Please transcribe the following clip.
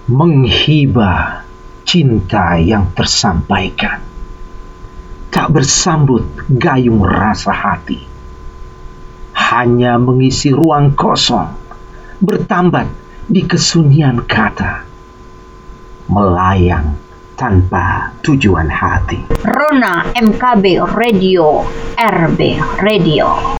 menghibah cinta yang tersampaikan, tak bersambut gayung rasa hati, hanya mengisi ruang kosong, bertambat di kesunyian kata, melayang tanpa tujuan hati. Rona MKB Radio, RB Radio.